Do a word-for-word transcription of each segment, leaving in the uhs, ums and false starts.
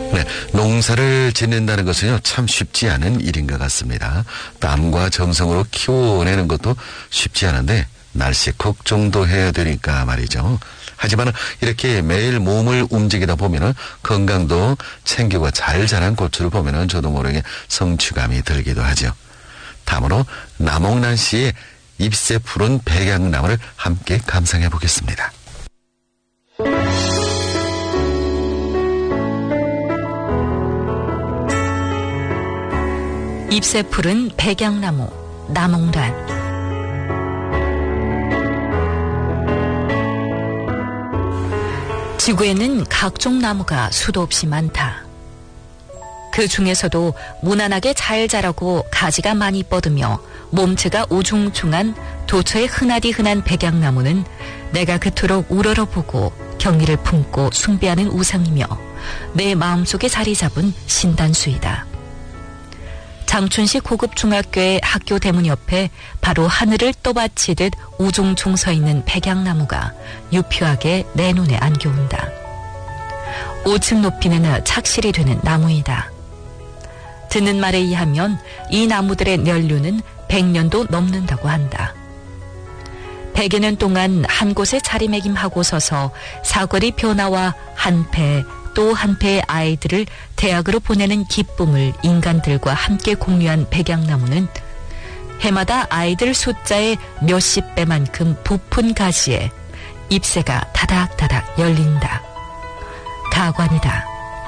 네, 농사를 짓는다는 것은요, 참 쉽지 않은 일인 것 같습니다. 땀과 정성으로 키워내는 것도 쉽지 않은데 날씨 걱정도 해야 되니까 말이죠. 하지만 이렇게 매일 몸을 움직이다 보면은 건강도 챙기고 잘 자란 고추를 보면은 저도 모르게 성취감이 들기도 하죠. 다음으로 남홍란 씨의 잎새 푸른 백양나무를 함께 감상해 보겠습니다. 잎새 푸른 백양나무, 남홍란. 지구에는 각종 나무가 수도 없이 많다. 그 중에서도 무난하게 잘 자라고 가지가 많이 뻗으며 몸체가 우중충한 도처에 흔하디 흔한 백양나무는 내가 그토록 우러러보고 경의를 품고 숭배하는 우상이며 내 마음속에 자리 잡은 신단수이다. 장춘시 고급중학교의 학교 대문 옆에 바로 하늘을 떠받치듯 우중충 서 있는 백양나무가 유표하게 내 눈에 안겨온다. 오 층 높이는 착실이 되는 나무이다. 듣는 말에 의하면 이 나무들의 연륜은 백 년도 넘는다고 한다. 백여 년 동안 한 곳에 자리매김하고 서서 사거리 변화와 한패 또 한 패의 아이들을 대학으로 보내는 기쁨을 인간들과 함께 공유한 백양나무는 해마다 아이들 숫자의 몇십 배만큼 부푼 가지에 잎새가 다닥다닥 열린다. 가관이다.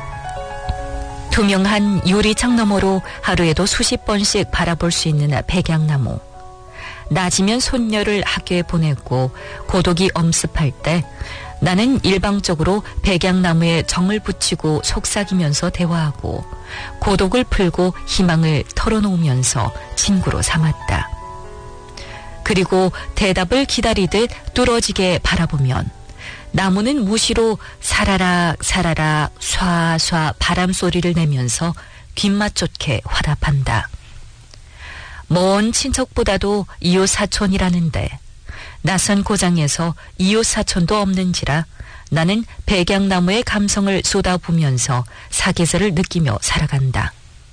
투명한 유리창 너머로 하루에도 수십 번씩 바라볼 수 있는 백양나무. 낮이면 손녀를 학교에 보내고 고독이 엄습할 때 나는 일방적으로 백양나무에 정을 붙이고 속삭이면서 대화하고 고독을 풀고 희망을 털어놓으면서 친구로 삼았다. 그리고 대답을 기다리듯 뚫어지게 바라보면 나무는 무시로 사라락 사라락 쏴쏴 바람 소리를 내면서 귓맛 좋게 화답한다. 먼 친척보다도 이웃 사촌이라는데 낯선 고장에서 이웃 사촌도 없는지라 나는 백양나무의 감성을 쏟아부면서 사계절을 느끼며 살아간다.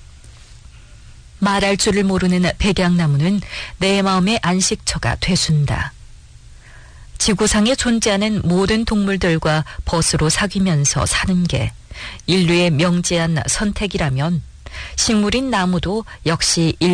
말할 줄을 모르는 백양나무는 내 마음의 안식처가 되순다. 지구상에 존재하는 모든 동물들과 벗으로 사귀면서 사는 게 인류의 명제한 선택이라면 식물인 나무도 역시